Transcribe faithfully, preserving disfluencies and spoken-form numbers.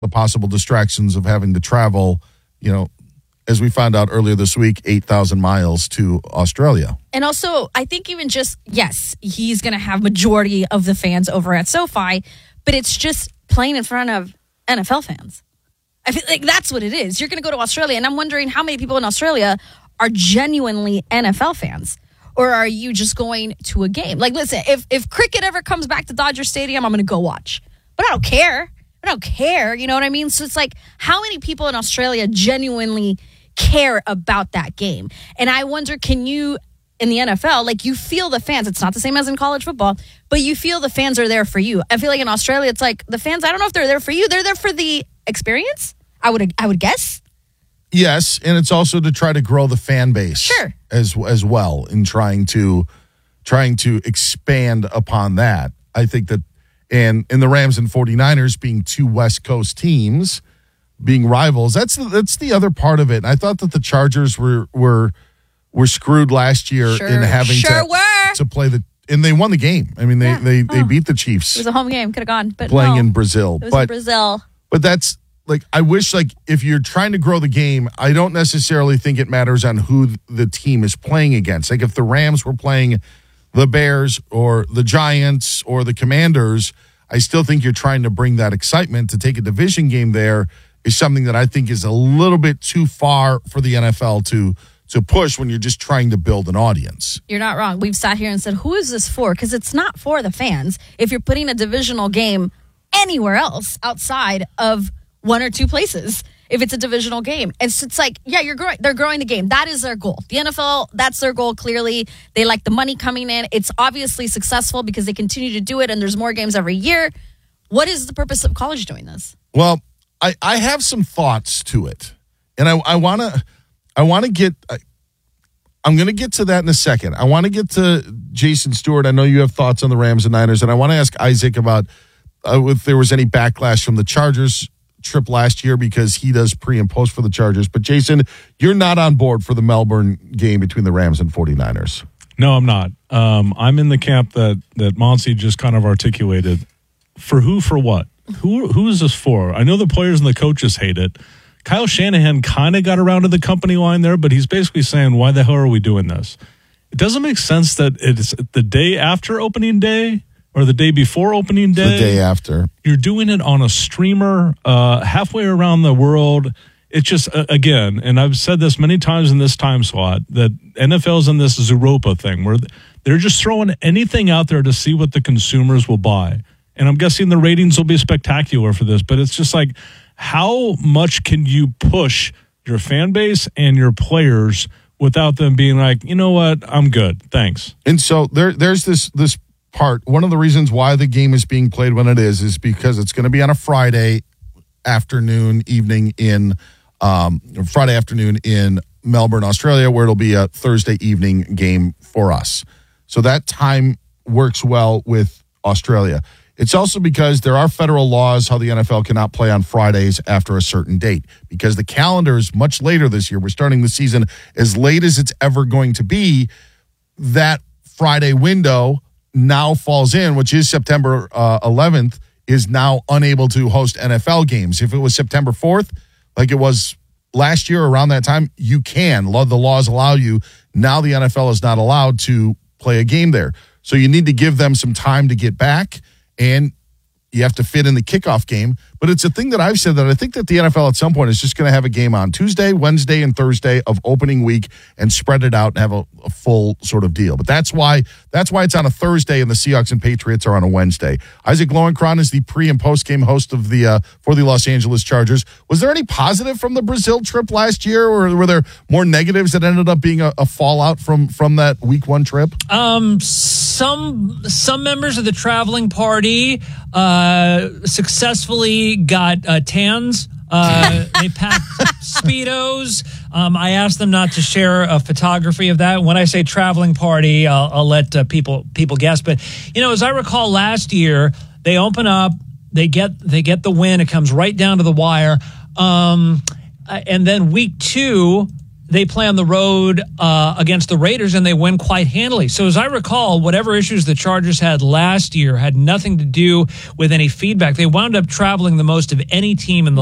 the possible distractions of having to travel, you know, as we found out earlier this week, eight thousand miles to Australia. And also, I think even just, yes, he's going to have majority of the fans over at SoFi, but it's just playing in front of N F L fans. I feel like that's what it is. You're going to go to Australia, and I'm wondering how many people in Australia are genuinely N F L fans. Or are you just going to a game? Like, listen, if, if cricket ever comes back to Dodger Stadium, I'm going to go watch. But I don't care. I don't care. You know what I mean? So it's like, how many people in Australia genuinely care about that game? And I wonder, can you, in the N F L, like, you feel the fans. It's not the same as in college football, but you feel the fans are there for you. I feel like in Australia, it's like the fans, I don't know if they're there for you. They're there for the experience, I would I would guess. Yes, and it's also to try to grow the fan base, sure, as as well, in trying to trying to expand upon that. I think that, and in the Rams and 49ers being two West Coast teams, being rivals, that's the, that's the other part of it. And I thought that the Chargers were were were screwed last year sure, in having sure to were. to play the, and they won the game. I mean, they yeah. they, they oh. beat the Chiefs. It was a home game, could have gone, but playing no. in Brazil, it was but in Brazil. But that's. Like, I wish, like, if you're trying to grow the game, I don't necessarily think it matters on who the team is playing against. Like, if the Rams were playing the Bears or the Giants or the Commanders, I still think you're trying to bring that excitement. To take a division game there is something that I think is a little bit too far for the N F L to to push when you're just trying to build an audience. You're not wrong. We've sat here and said, who is this for? Because it's not for the fans. If you're putting a divisional game anywhere else outside of one or two places, if it's a divisional game. And so it's like, yeah, you're growing, they're growing the game. That is their goal. The N F L, that's their goal, clearly. They like the money coming in. It's obviously successful because they continue to do it, and there's more games every year. What is the purpose of college doing this? Well, I, I have some thoughts to it. And I, I want to I want to get, I, I'm going to get to that in a second. I want to get to Jason Stewart. I know you have thoughts on the Rams and Niners, and I want to ask Isaac about uh, if there was any backlash from the Chargers trip last year, because he does pre and post for the Chargers. But Jason, you're not on board for the Melbourne game between the Rams and 49ers. No, I'm not. Um, I'm in the camp that that Monty just kind of articulated. For who, for what? Who who is this for? I know the players and the coaches hate it. Kyle Shanahan kind of got around to the company line there, but he's basically saying, why the hell are we doing this? It doesn't make sense that it's the day after opening day or the day before opening day. The day after. You're doing it on a streamer uh, halfway around the world. It's just, uh, again, and I've said this many times in this time slot, that N F L's in this Zooropa thing where they're just throwing anything out there to see what the consumers will buy. And I'm guessing the ratings will be spectacular for this, but it's just like, how much can you push your fan base and your players without them being like, you know what, I'm good, thanks. And so there, there's this this part. One of the reasons why the game is being played when it is is because it's going to be on a Friday afternoon, evening in um, Friday afternoon in Melbourne, Australia, where it'll be a Thursday evening game for us. So that time works well with Australia. It's also because there are federal laws how the N F L cannot play on Fridays after a certain date, because the calendar is much later this year. We're starting the season as late as it's ever going to be. That Friday window now falls in, which is September uh, eleventh, is now unable to host N F L games. If it was September fourth, like it was last year around that time, you can. The laws allow you. Now the N F L is not allowed to play a game there. So you need to give them some time to get back, and you have to fit in the kickoff game. But it's a thing that I've said that I think that the N F L at some point is just going to have a game on Tuesday, Wednesday, and Thursday of opening week and spread it out and have a, a full sort of deal. But that's why that's why it's on a Thursday and the Seahawks and Patriots are on a Wednesday. Isaac Lowenkron is the pre- and post-game host of the uh, for the Los Angeles Chargers. Was there any positive from the Brazil trip last year, or were there more negatives that ended up being a, a fallout from, from that week one trip? Um, some some members of the traveling party uh, successfully got uh, tans. Uh, they packed Speedos. Um, I asked them not to share a photography of that. When I say traveling party, I'll, I'll let uh, people people guess. But you know, as I recall, last year they open up, they get they get the win. It comes right down to the wire, um, and then week two they play on the road uh, against the Raiders, and they win quite handily. So as I recall, whatever issues the Chargers had last year had nothing to do with any feedback. They wound up traveling the most of any team in the